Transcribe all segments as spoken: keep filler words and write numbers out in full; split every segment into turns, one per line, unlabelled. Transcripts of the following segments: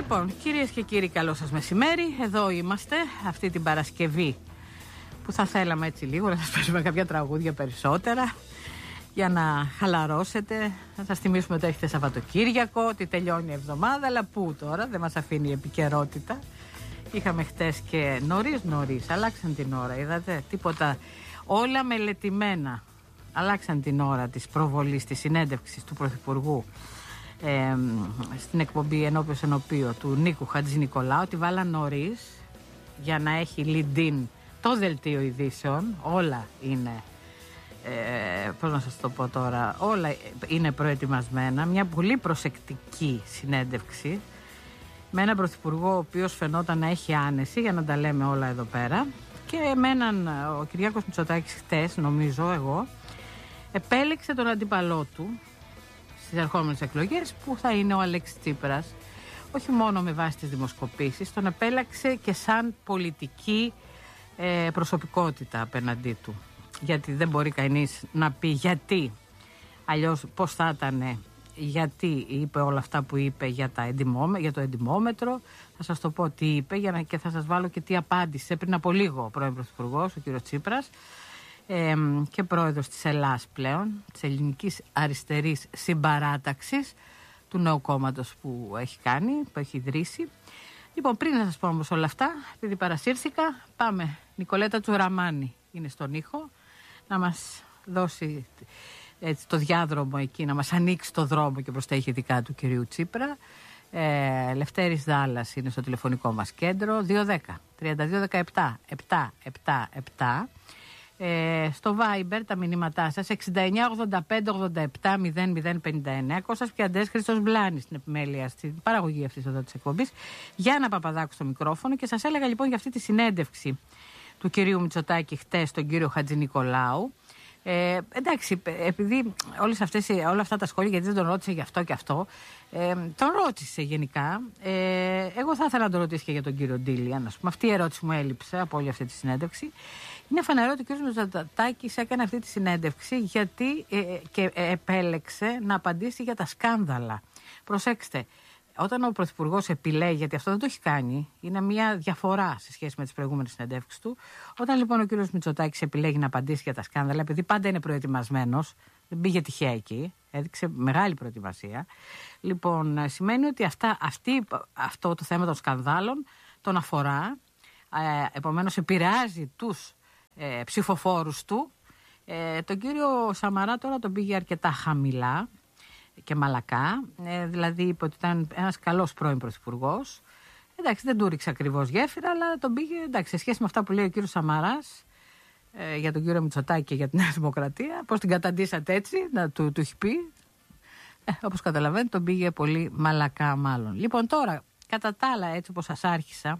Λοιπόν, κυρίες και κύριοι, καλό σας μεσημέρι. Εδώ είμαστε αυτή την Παρασκευή που θα θέλαμε έτσι λίγο να σας παίξουμε κάποια τραγούδια περισσότερα για να χαλαρώσετε. Να σας θυμίσουμε ότι έχετε Σαββατοκύριακο, ότι τελειώνει η εβδομάδα, αλλά πού τώρα, δεν μας αφήνει η επικαιρότητα. Είχαμε χτες και νωρίς νωρίς, αλλάξαν την ώρα, είδατε, τίποτα, όλα μελετημένα. Αλλάξαν την ώρα της προβολής, της συνέντευξης του Πρωθυπουργού ε, στην εκπομπή Ενώπιος Ενωπείο του Νίκου Χατζηνικολάου. Τη βάλαν νωρίς για να έχει lead-in το δελτίο ειδήσεων. Όλα είναι, ε, πώς να σας το πω τώρα, όλα είναι προετοιμασμένα. Μια πολύ προσεκτική συνέντευξη με έναν Πρωθυπουργό ο οποίος φαινόταν να έχει άνεση, για να τα λέμε όλα εδώ πέρα, και με έναν, ο Κυριάκος Μητσοτάκης χτες, νομίζω εγώ, επέλεξε τον αντίπαλό του στις ερχόμενες εκλογές, που θα είναι ο Αλέξης Τσίπρας. Όχι μόνο με βάση τις δημοσκοπήσεις, τον επέλεξε και σαν πολιτική ε, προσωπικότητα απέναντί του. Γιατί δεν μπορεί κανείς να πει γιατί, αλλιώς πώς θα ήταν, γιατί είπε όλα αυτά που είπε για, τα εντυμόμε, για το εντυμόμετρο. Θα σας το πω τι είπε για να, και θα σας βάλω και τι απάντησε πριν από λίγο ο πρώην Πρωθυπουργός, ο κ. Τσίπρας, ε, και πρόεδρος της Ελλάς πλέον, της Ελληνικής Αριστερής Συμπαράταξης, του νέου κόμματος που έχει κάνει, που έχει ιδρύσει. Λοιπόν, πριν να σας πω όμως όλα αυτά, επειδή παρασύρθηκα, πάμε. Νικολέτα Τσουραμάνη είναι στον ήχο, να μας δώσει έτσι το διάδρομο εκεί, να μας ανοίξει το δρόμο και προς τα ηχητικά του κυρίου Τσίπρα. ε, Λευτέρης Δάλλας είναι στο τηλεφωνικό μας κέντρο, δύο δέκα τριάντα δύο δεκαεπτά επτά επτά επτά. Ε, στο Viber τα μηνύματά σας εξήντα εννιά ογδόντα πέντε ογδόντα επτά μηδέν μηδέν πενήντα εννέα. Κώστας Πιαντές, Χρήστος Μπλάνης στην επιμέλεια, στην παραγωγή αυτής εδώ της εκπομπής, Γιάννα Παπαδάκου στο μικρόφωνο. Και σας έλεγα λοιπόν για αυτή τη συνέντευξη του κυρίου Μητσοτάκη χτες στον κύριο Χατζηνικολάου. Ε, εντάξει, επειδή όλες αυτές, όλα αυτά τα σχόλια, γιατί δεν τον ρώτησε για αυτό και αυτό, ε, τον ρώτησε γενικά. Ε, εγώ θα ήθελα να τον ρωτήσει και για τον κύριο Ντίλιαν, ας πούμε. Αυτή η ερώτηση μου έλειψε από όλη αυτή τη συνέντευξη. Είναι φανερό ότι ο κύριος Μητσοτάκης έκανε αυτή τη συνέντευξη γιατί ε, και ε, επέλεξε να απαντήσει για τα σκάνδαλα. Προσέξτε. Όταν ο Πρωθυπουργός επιλέγει, γιατί αυτό δεν το έχει κάνει, είναι μια διαφορά σε σχέση με τις προηγούμενες συνεντεύξεις του. Όταν λοιπόν ο κύριος Μητσοτάκης επιλέγει να απαντήσει για τα σκάνδαλα, επειδή πάντα είναι προετοιμασμένος, δεν πήγε τυχαία εκεί, έδειξε μεγάλη προετοιμασία. Λοιπόν, σημαίνει ότι αυτά, αυτή, αυτό το θέμα των σκανδάλων τον αφορά, ε, επομένως επηρεάζει τους ε, ψηφοφόρους του. Ε, τον κύριο Σαμαρά τώρα τον πήγε αρκετά χαμηλά και μαλακά, ε, δηλαδή είπε ότι ήταν ένας καλός πρώην πρωθυπουργός. Εντάξει, δεν του ρίξε ακριβώς γέφυρα, αλλά τον πήγε, εντάξει, σε σχέση με αυτά που λέει ο κύριος Σαμαράς ε, για τον κύριο Μητσοτάκη και για την Νέα Δημοκρατία, πώς την καταντήσατε έτσι, να του, του έχει πει, ε, όπως καταλαβαίνετε τον πήγε πολύ μαλακά μάλλον. Λοιπόν, τώρα, κατά τα άλλα, έτσι όπως σας άρχισα,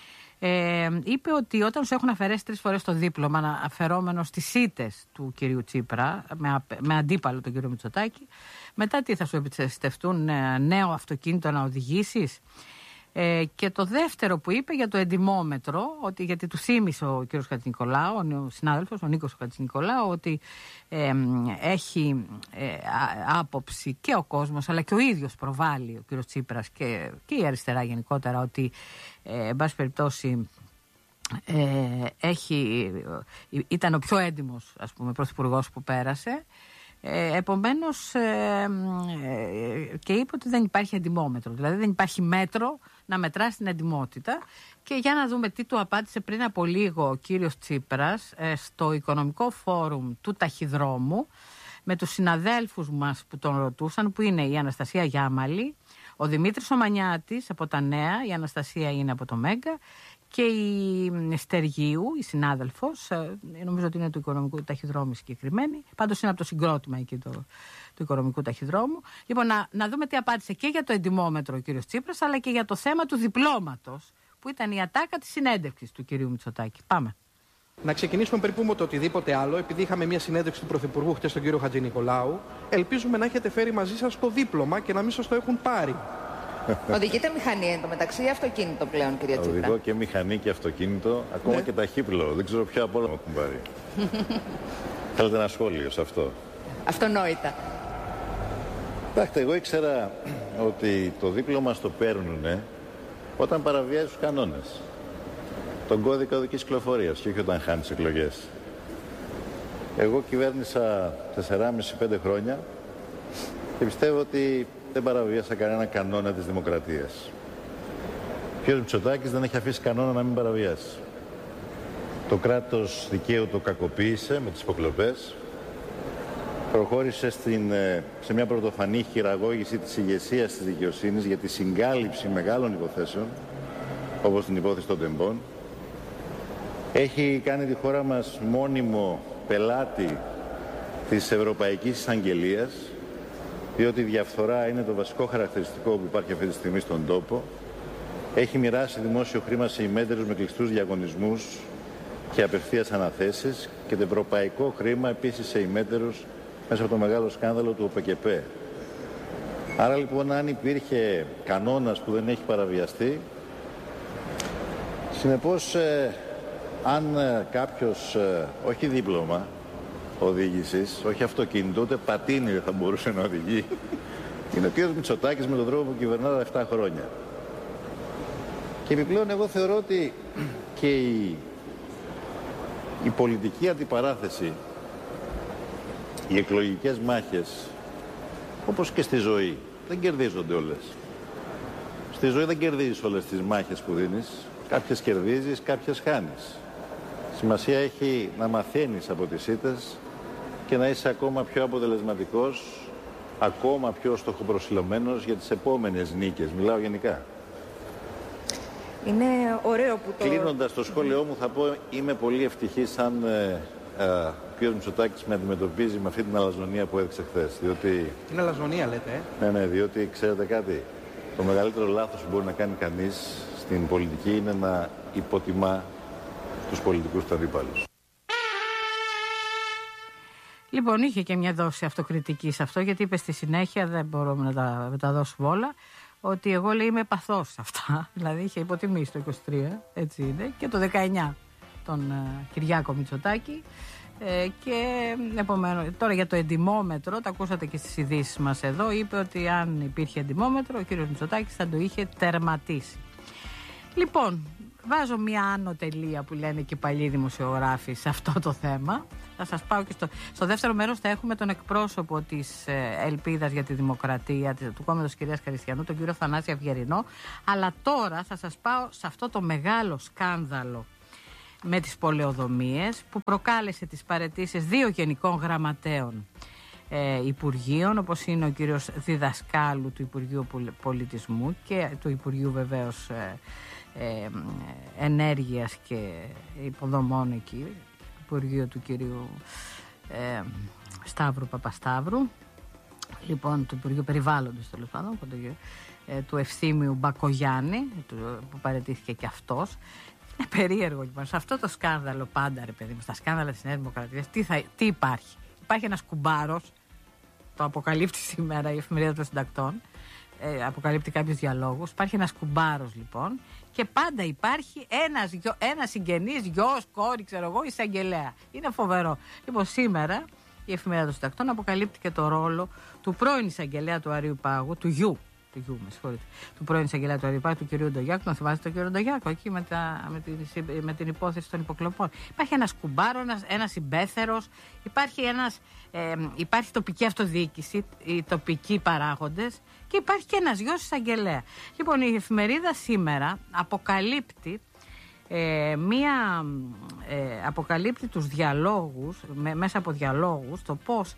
Ε, είπε ότι όταν σου έχουν αφαιρέσει τρεις φορές το δίπλωμα, αφαιρόμενο στις ήττες του κυρίου Τσίπρα, με, με αντίπαλο τον κύριο Μητσοτάκη, μετά τι θα σου εμπιστευτούν, νέο αυτοκίνητο να οδηγήσεις? Ε, και το δεύτερο που είπε για το εντυμόμετρο, ότι, γιατί του θύμισε ο κύριος Χατζηνικολάου, ο συνάδελφος, ο Νίκος Χατζηνικολάου, ότι ε, έχει ε, άποψη και ο κόσμος, αλλά και ο ίδιος προβάλλει ο κύριος Τσίπρας και, και η αριστερά γενικότερα, ότι ε, εν πάση περιπτώσει ε, έχει, ήταν ο πιο έντιμος, ας πούμε, πρωθυπουργός που πέρασε. Ε, επομένως ε, ε, και είπε ότι δεν υπάρχει εντυμόμετρο, δηλαδή δεν υπάρχει μέτρο να μετρά την εντυμότητα. Και για να δούμε τι του απάντησε πριν από λίγο ο κύριος Τσίπρας ε, στο Οικονομικό Φόρουμ του Ταχυδρόμου με τους συναδέλφους μας που τον ρωτούσαν, που είναι η Αναστασία Γιάμαλη, ο Δημήτρης Ομανιάτης από τα Νέα, η Αναστασία είναι από το Μέγκα, και η Στεργίου, η συνάδελφος, νομίζω ότι είναι του Οικονομικού Ταχυδρόμου συγκεκριμένη, πάντως είναι από το συγκρότημα εκεί το, του Οικονομικού Ταχυδρόμου. Λοιπόν, να, να δούμε τι απάντησε και για το εντυμόμετρο ο κύριος Τσίπρας, αλλά και για το θέμα του διπλώματος, που ήταν η ατάκα της συνέντευξης του κυρίου Μητσοτάκη. Πάμε.
Να ξεκινήσουμε περίπου με το οτιδήποτε άλλο, επειδή είχαμε μια συνέντευξη του Πρωθυπουργού χτες τον κύριο Χατζηνικολάου. Ελπίζουμε να έχετε φέρει μαζί σας το δίπλωμα και να μην σας το έχουν πάρει.
Οδηγείτε μηχανή εν τω μεταξύ ή αυτοκίνητο πλέον, κυρία Τσίπρα?
Οδηγώ και μηχανή και αυτοκίνητο, ακόμα ναι. και ταχύπλο. Δεν ξέρω ποιο από όλα μου έχουν πάρει. Θέλετε ένα σχόλιο σε αυτό?
Αυτονόητα.
Κοιτάξτε, εγώ ήξερα ότι το δίπλωμα στο παίρνουνε όταν παραβιάζει τους κανόνες, τον κώδικα οδικής κυκλοφορίας και όχι όταν χάνεις εκλογές. Εγώ κυβέρνησα τεσσεράμισι πέντε χρόνια και πιστεύω ότι δεν παραβίασα κανένα κανόνα της δημοκρατίας. Ο κ. Μητσοτάκης δεν έχει αφήσει κανόνα να μην παραβιάσει. Το κράτος δικαίου το κακοποίησε με τις υποκλοπές. Προχώρησε στην, σε μια πρωτοφανή χειραγώγηση της ηγεσίας της δικαιοσύνης για τη συγκάλυψη μεγάλων υποθέσεων, όπως την υπόθεση των τεμπών. Έχει κάνει τη χώρα μας μόνιμο πελάτη της Ευρωπαϊκής Εισαγγελίας, διότι η διαφθορά είναι το βασικό χαρακτηριστικό που υπάρχει αυτή τη στιγμή στον τόπο. Έχει μοιράσει δημόσιο χρήμα σε ημέτερους με κλειστούς διαγωνισμούς και απευθείας αναθέσεις και το ευρωπαϊκό χρήμα επίσης σε ημέτερους μέσα από το μεγάλο σκάνδαλο του ΟΠΕΚΕΠΕ. Άρα λοιπόν, αν υπήρχε κανόνας που δεν έχει παραβιαστεί, συνεπώς ε, αν ε, κάποιος, ε, όχι δίπλωμα οδήγησης, όχι αυτοκίνητο, ούτε πατίνι δεν θα μπορούσε να οδηγεί, είναι ο κ. Μητσοτάκης με τον τρόπο που κυβερνά τα επτά χρόνια. Και επιπλέον εγώ θεωρώ ότι και η, η πολιτική αντιπαράθεση, οι εκλογικές μάχες, όπως και στη ζωή, δεν κερδίζονται όλες. Στη ζωή δεν κερδίζεις όλες τις μάχες που δίνεις. Κάποιες κερδίζεις, κάποιες χάνεις. Σημασία έχει να μαθαίνεις από τις ήττες και να είσαι ακόμα πιο αποτελεσματικός, ακόμα πιο στοχοπροσιλωμένος για τις επόμενες νίκες. Μιλάω γενικά.
Είναι ωραίο που το...
Κλείνοντας το σχόλιο μου, θα πω είμαι πολύ ευτυχής αν ε, ε, ο κ. Μητσοτάκης με αντιμετωπίζει με αυτή την αλαζονία που έδειξε χθες. Διότι...
Είναι αλαζονία, λέτε, ε?
Ναι, ναι, διότι ξέρετε κάτι. Το μεγαλύτερο λάθος που μπορεί να κάνει κανείς στην πολιτική είναι να υποτιμά τους πολιτικούς του αντίπαλους.
Λοιπόν, είχε και μια δόση αυτοκριτική σε αυτό, γιατί είπε στη συνέχεια, δεν μπορούμε να τα, να τα δώσουμε όλα, ότι εγώ, λέει, είμαι παθός σε αυτά. Δηλαδή είχε υποτιμήσει το είκοσι τρία, έτσι είναι, και το δεκαεννιά τον uh, Κυριάκο Μητσοτάκη. Ε, και επομένως, τώρα για το εντιμόμετρο, το ακούσατε και στις ειδήσεις μας εδώ, είπε ότι αν υπήρχε εντιμόμετρο, ο κύριος Μητσοτάκης θα το είχε τερματίσει. Λοιπόν, βάζω μία άνω τελεία που λένε και οι παλιοί δημοσιογράφοι σε αυτό το θέμα. Θα σας πάω και στο, στο δεύτερο μέρος, θα έχουμε τον εκπρόσωπο της ε, Ελπίδας για τη Δημοκρατία, του κόμματος κυρίας Χαριστιανού, τον κύριο Θανάση Αυγερινό. Αλλά τώρα θα σας πάω σε αυτό το μεγάλο σκάνδαλο με τις πολεοδομίες που προκάλεσε τις παραιτήσεις δύο γενικών γραμματέων ε, Υπουργείων, όπως είναι ο κύριος Διδασκάλου του Υπουργείου Πολιτισμού και του Υπουργείου βεβαίως ε, ε, Ενέργειας και Υποδομών εκεί, Υπουργείο του κυρίου ε, Σταύρου Παπασταύρου, λοιπόν του Υπουργείου Περιβάλλοντος τέλος πάντων, ε, του Ευθύμιου Μπακογιάννη που παραιτήθηκε και αυτός. Είναι περίεργο λοιπόν σε αυτό το σκάνδαλο πάντα, ρε παιδί μου, στα σκάνδαλα της Νέας Δημοκρατίας, τι, θα, τι υπάρχει. Υπάρχει ένας κουμπάρος, το αποκαλύπτει σήμερα η Εφημερίδα των Συντακτών, ε, αποκαλύπτει κάποιους διαλόγους. Υπάρχει ένας κουμπάρος λοιπόν και πάντα υπάρχει ένας, ένας συγγενής, γιος, κόρη, ξέρω εγώ, εισαγγελέα. Είναι φοβερό. Λοιπόν, σήμερα η Εφημερίδα των Συντακτών αποκαλύπτει και το ρόλο του πρώην εισαγγελέα του Αρείου Πάγου, του γιου. Του γιου, με συγχωρείτε, του πρώην εισαγγελέα του Αρείου Πάγου, του κυρίου Ντογιάκου. Τον θυμάστε τον κύριο Ντογιάκου εκεί με, τα, με, την, με την υπόθεση των υποκλοπών. Υπάρχει ένας κουμπάρο, ένας, ένας συμπέθερος, υπάρχει, ένας, ε, υπάρχει τοπική αυτοδιοίκηση, οι τοπικοί παράγοντες και υπάρχει και ένας γιος εισαγγελέα. Λοιπόν, η εφημερίδα σήμερα αποκαλύπτει ε, μία, ε, αποκαλύπτει τους διαλόγους, με, μέσα από διαλόγους, το πώς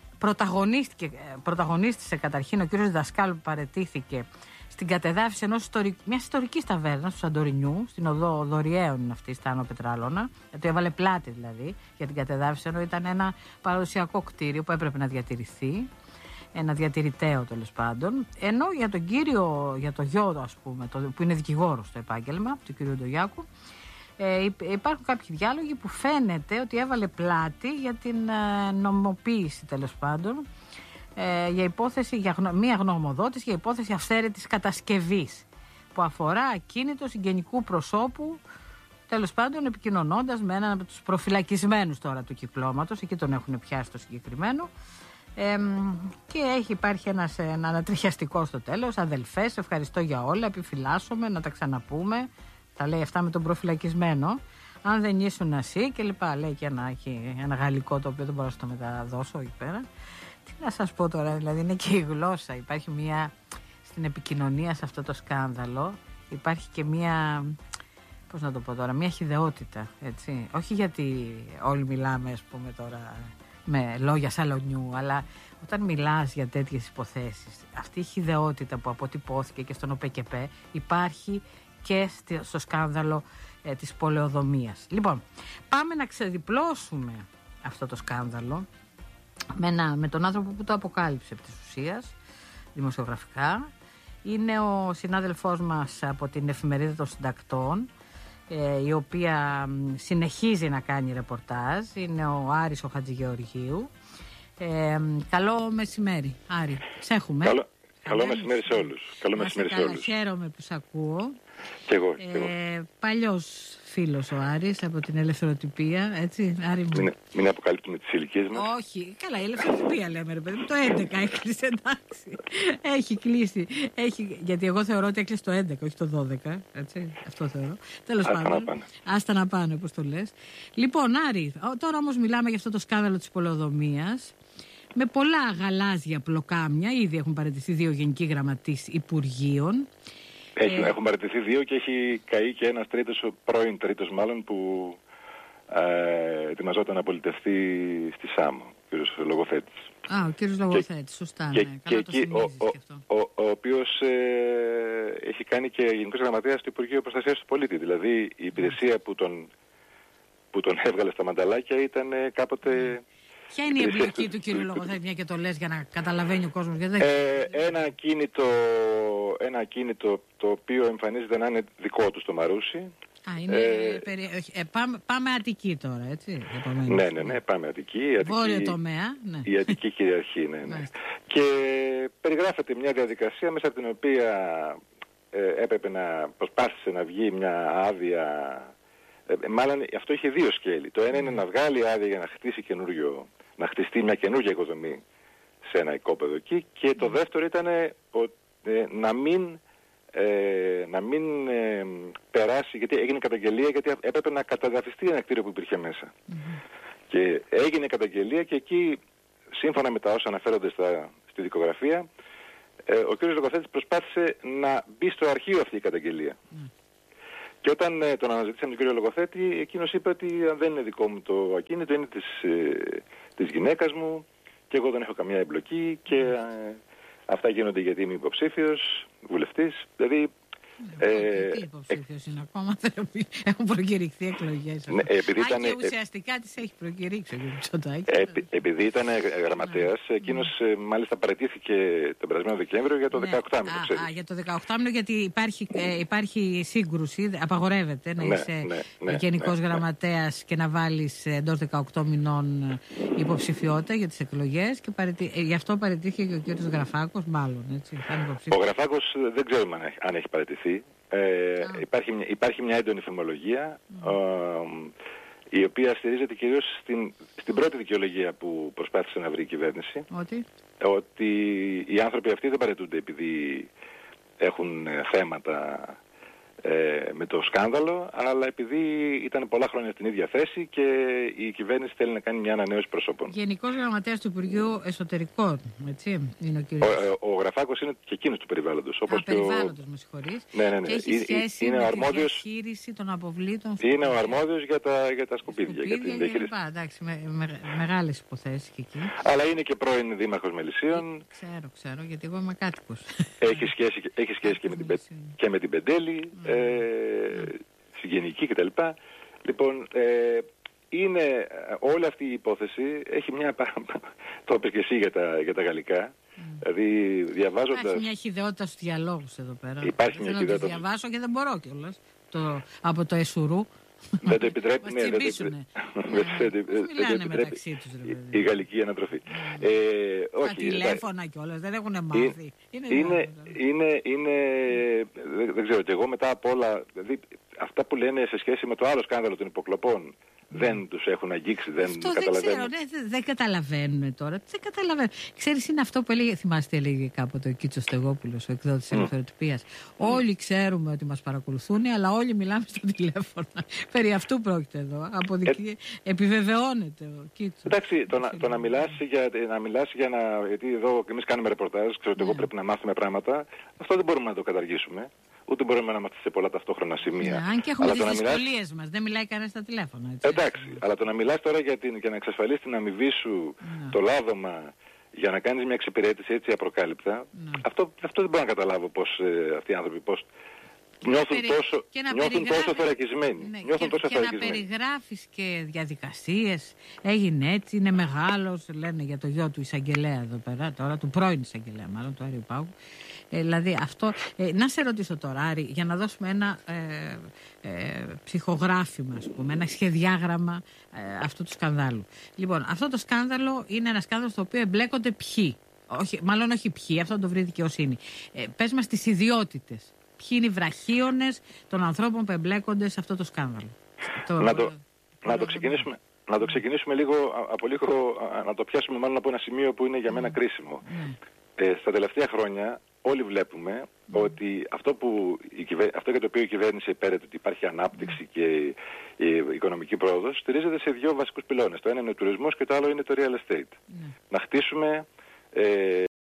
πρωταγωνίστησε καταρχήν ο κύριος Δασκάλου που παραιτήθηκε στην κατεδάφιση ενός ιστορικ... μιας ιστορικής ταβέρνας του Σαντορινιού, στην οδό Δωριαίων είναι αυτή, στα Άνω Πετράλωνα, γιατί έβαλε πλάτη δηλαδή για την κατεδάφιση, ενώ ήταν ένα παραδοσιακό κτίριο που έπρεπε να διατηρηθεί, ένα διατηρηταίο τέλος πάντων, ενώ για τον κύριο, για το γιο ας πούμε, το, που είναι δικηγόρος στο επάγγελμα, του κύριου Ντογιάκου, Ε, υπάρχουν κάποιοι διάλογοι που φαίνεται ότι έβαλε πλάτη για την ε, νομιμοποίηση τέλος πάντων, ε, για υπόθεση, για γνω, μία γνωμοδότηση για υπόθεση αυθαίρετης κατασκευής που αφορά ακίνητο συγγενικού προσώπου, τέλος πάντων επικοινωνώντας με έναν από τους προφυλακισμένους τώρα του κυκλώματος, εκεί τον έχουν πιάσει το συγκεκριμένο, Ε, και έχει, υπάρχει ένας ένα ανατριχιαστικό στο τέλος. Αδελφές, ευχαριστώ για όλα, επιφυλάσσομαι, να τα ξαναπούμε. Τα λέει αυτά με τον προφυλακισμένο. Αν δεν ήσουν εσύ και λοιπά. Λέει και ένα, έχει ένα γαλλικό το οποίο δεν μπορώ να το μεταδώσω εκεί πέρα. Τι να σας πω τώρα, δηλαδή είναι και η γλώσσα. Υπάρχει μια, στην επικοινωνία σε αυτό το σκάνδαλο, υπάρχει και μια, πώς να το πω τώρα, μια χυδαιότητα, έτσι. Όχι γιατί όλοι μιλάμε, ας πούμε τώρα, με λόγια σαλονιού, αλλά όταν μιλάς για τέτοιες υποθέσεις, αυτή η χυδαιότητα που αποτυπώθηκε και στον ΟΠΕΚΕΠΕ υπάρχει και στο σκάνδαλο ε, της πολεοδομίας. Λοιπόν, πάμε να ξεδιπλώσουμε αυτό το σκάνδαλο με, ένα, με τον άνθρωπο που το αποκάλυψε επί της ουσίας, δημοσιογραφικά. Είναι ο συνάδελφός μας από την Εφημερίδα των Συντακτών, ε, η οποία συνεχίζει να κάνει ρεπορτάζ. Είναι ο Άρης ο Χατζηγεωργίου. Ε, καλό μεσημέρι, Άρη. Σε έχουμε.
Καλό, καλό μεσημέρι σε όλους. Καλό μεσημέρι σε όλους.
Χαίρομαι που σ' ακούω.
Και εγώ,
ε,
και εγώ.
Παλιός φίλος ο Άρης από την Ελευθεροτυπία, έτσι, Άρη μου.
Μην, μην αποκαλύπτουμε τις ηλικίες μας.
Όχι, καλά, η Ελευθεροτυπία λέμε ρε παιδί μου, το έντεκα έκλεισε, εντάξει. Έχει κλείσει, έχει, γιατί εγώ θεωρώ ότι έκλεισε το έντεκα, όχι το δώδεκα, έτσι, αυτό θεωρώ. Τέλος
Άστα
πάντων,
να πάνε.
άστα να πάνε, όπως το λες. Λοιπόν, Άρη, τώρα όμως μιλάμε για αυτό το σκάνδαλο της πολεοδομίας. Με πολλά γαλάζια πλοκάμια, ήδη έχουν παραιτηθεί δύο γενικοί γραμματείς υπουργείων.
Έχει,
Ε,
έχουν παραιτηθεί δύο και έχει καεί και ένας τρίτος, ο πρώην τρίτος μάλλον, που ε, ετοιμαζόταν να πολιτευτεί στη ΣΑΜ, ο κύριος Λογοθέτης.
Α, ο κύριος Λογοθέτης, σωστά,
και,
ναι.
και
Καλά το
εκεί ο,
θυμίζεις
ο,
και αυτό.
ο, ο οποίος ε, έχει κάνει και γενικός γραμματέας του Υπουργείου Προστασίας του Πολίτη. Δηλαδή η υπηρεσία που τον, που τον έβγαλε στα μανταλάκια ήταν ε, κάποτε...
Ποια είναι η εμπλοκή του κύριου Λογοθέτη, μια και το λες για να καταλαβαίνει ο κόσμος? Γιατί δεν...
Ε, ένα ακίνητο, ένα ακίνητο το οποίο εμφανίζεται να είναι δικό του στο Μαρούσι.
Α, είναι
ε,
περι... ε, πάμε, πάμε Αττική τώρα, έτσι. Επομένως.
Ναι, ναι, ναι, πάμε Αττική. Η Αττική
Βόρειο τομέα, ναι.
Η Αττική κυριαρχεί, ναι, ναι. Και περιγράφεται μια διαδικασία μέσα από την οποία ε, έπρεπε να προσπάθησε να βγει μια άδεια. Ε, μάλλον αυτό είχε δύο σκέλη. Το ένα είναι να βγάλει άδεια για να χτίσει καινούριο, να χτιστεί μια καινούργια οικοδομή σε ένα οικόπεδο εκεί, και το δεύτερο ήταν ε, ε, να μην, ε, να μην ε, περάσει, γιατί έγινε καταγγελία, γιατί έπρεπε να καταδαφιστεί ένα κτίριο που υπήρχε μέσα. Mm-hmm. Και έγινε καταγγελία και εκεί, σύμφωνα με τα όσα αναφέρονται στα, στη δικογραφία, ε, ο κ. Λογοθέτης προσπάθησε να μπει στο αρχείο αυτή η καταγγελία. Mm. Και όταν ε, τον αναζητήσαμε τον κύριο Λογοθέτη, εκείνος είπε ότι αν δεν είναι δικό μου το ακίνητο, είναι της, ε, της γυναίκας μου και εγώ δεν έχω καμία εμπλοκή και ε, αυτά γίνονται γιατί είμαι υποψήφιος, βουλευτής. Δηλαδή...
Ε, τι υποψήφιος είναι ακόμα, έχουν προκηρυχθεί εκλογές.
Ναι, επειδή
Α,
ήταν,
και ουσιαστικά τις έχει προκηρύξει ο κ. Μητσοτάκη.
Ε, επειδή ήταν γραμματέας, εκείνος ε, μάλιστα παραιτήθηκε τον περασμένο Δεκέμβριο για το
ναι.
δεκαοκτάμηνο.
Α, α, για το δεκαοκτάμηνο, γιατί υπάρχει, ε, υπάρχει σύγκρουση, απαγορεύεται να
ναι,
είσαι
ναι, ναι,
γενικός
ναι,
γραμματέας και να βάλεις εντός δεκαοκτώ μηνών υποψηφιότητα για τις εκλογές, και παραιτή, ε, γι' αυτό παραιτήθηκε και ο κ. Γραφάκος, μάλλον. Έτσι,
ο Γραφάκος δεν ξέρουμε αν έχει, αν έχει παραιτηθεί. Ε, υπάρχει, μια, υπάρχει μια έντονη φημολογία mm. ε, η οποία στηρίζεται κυρίως στην, στην πρώτη δικαιολογία που προσπάθησε να βρει η κυβέρνηση,
ότι,
ότι οι άνθρωποι αυτοί δεν παραιτούνται επειδή έχουν θέματα ε, με το σκάνδαλο, αλλά επειδή ήταν πολλά χρόνια στην ίδια θέση και η κυβέρνηση θέλει να κάνει μια ανανέωση προσώπων.
Γενικός Γραμματέας του Υπουργείου Εσωτερικών, έτσι, είναι ο κύριος.
Ο, ο, ο Γραφάκος είναι και εκείνος του περιβάλλοντος. Όπως
Α, περιβάλλοντος, ο... με συγχωρείς.
Ναι, ναι, ναι.
Και έχει σχέση
είναι
με
αρμόδιος...
τη διαχείριση των αποβλήτων.
Είναι ο αρμόδιος για τα, για τα σκουπίδια.
Σκουπίδια
για την
και
διαχείριση.
λοιπά, εντάξει, με, με, μεγάλες υποθέσεις και εκεί.
Αλλά είναι και πρώην δήμαρχος Μελισσίων.
Ξέρω, ξέρω, γιατί εγώ είμαι κάτοικος.
Έχει σχέση, έχει σχέση και, με την, και με την Πεντέλη, mm. ε, mm. συγγενική κτλ. Λοιπόν, ε, είναι όλη αυτή η υπόθεση έχει μια, το είπες και εσύ για τα, για τα γαλλικά, mm. δηλαδή διαβάζοντας...
Υπάρχει μια χυδαιότητα στους διαλόγους εδώ πέρα.
Υπάρχει μια χυδαιότητα.
Δεν θέλω να το διαβάσω και δεν μπορώ κιόλας, το, από το Εσουρού.
Δεν το επιτρέπει, ναι, δεν
μιλάνε μεταξύ τους,
η γαλλική ανατροφή.
Τα τηλέφωνα κιόλας, δεν έχουν μάθει.
Είναι, δεν ξέρω, και εγώ μετά από όλα, δηλαδή αυτά που λένε σε σχέση με το άλλο σκάνδαλο των υποκλοπών, δεν τους έχουν αγγίξει, δεν
αυτό
καταλαβαίνουν.
Δεν ξέρω, δεν, δεν καταλαβαίνουν τώρα. Δεν καταλαβαίνουν. Ξέρεις, είναι αυτό που έλεγε, θυμάστε, έλεγε κάποτε ο Κίτσος Στεγόπουλος, ο εκδότης της mm. Ελευθεροτυπίας. Mm. Όλοι ξέρουμε ότι μας παρακολουθούν, αλλά όλοι μιλάμε στο τηλέφωνο. Περί αυτού πρόκειται εδώ. Από δική... ε... Επιβεβαιώνεται ο Κίτσος. Εντάξει,
το, να, το να μιλάς για να, μιλάς για να. Γιατί εδώ εμείς κάνουμε ρεπορτάζ, ξέρω ότι yeah. εγώ πρέπει να μάθουμε πράγματα. Αυτό δεν μπορούμε να το καταργήσουμε. Ούτε μπορούμε να είμαστε σε πολλά ταυτόχρονα σημεία.
Yeah, αν και έχουμε τις δυσκολίες μιλάς... μας, δεν μιλάει κανένα στα τηλέφωνα. Έτσι,
εντάξει, έτσι. Αλλά το να μιλάς τώρα για, την, για να εξασφαλίσεις την αμοιβή σου, yeah. το λάδωμα, για να κάνεις μια εξυπηρέτηση έτσι απροκάλυπτα, yeah. αυτό, αυτό δεν μπορώ να καταλάβω πώς ε, αυτοί οι άνθρωποι πώς νιώθουν, περι... τόσο, νιώθουν τόσο θωρακισμένοι.
Ναι,
νιώθουν
και,
τόσο
και να περιγράφεις και διαδικασίες, έγινε έτσι, είναι μεγάλος, λένε για το γιο του εισαγγελέα εδώ πέρα, τώρα του πρώην εισαγγελέα μάλλον, του Άριου Πάγου. Ε, δηλαδή αυτό, ε, να σε ρωτήσω τώρα, Άρη, για να δώσουμε ένα ε, ε, ψυχογράφημα, ας πούμε, ένα σχεδιάγραμμα ε, αυτού του σκανδάλου. Λοιπόν, αυτό το σκάνδαλο είναι ένα σκάνδαλο στο οποίο εμπλέκονται ποιοι, όχι, μάλλον όχι ποιοι, αυτό το βρει δικαιοσύνη. Ε, πες μας τις ιδιότητες. Ποιοι είναι οι βραχίονες των ανθρώπων που εμπλέκονται σε αυτό το σκάνδαλο.
Το, να, το, το, να, το ξεκινήσουμε, να το ξεκινήσουμε λίγο, από λίγο, να το πιάσουμε μάλλον από ένα σημείο που είναι για μένα κρίσιμο. Mm. Ε, στα τελευταία χρόνια όλοι βλέπουμε mm. ότι αυτό, που η κυβε... αυτό για το οποίο η κυβέρνηση υπέρεται ότι υπάρχει ανάπτυξη mm. και η οικονομική πρόοδος στηρίζεται σε δύο βασικούς πυλώνες. Το ένα είναι ο τουρισμός και το άλλο είναι το real estate. Mm. Να χτίσουμε... Ε,